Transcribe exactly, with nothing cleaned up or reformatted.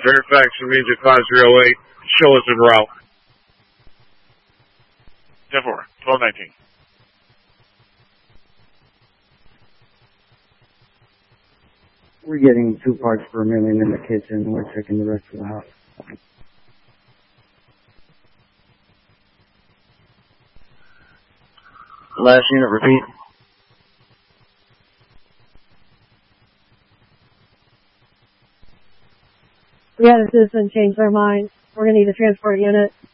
Fairfax immediate five zero eight. Show us en route. ten four, twelve nineteen. We're getting two parts per million in the kitchen. We're checking the rest of the house. Last unit, repeat. We had a citizen change their mind. We're going to need a transport unit.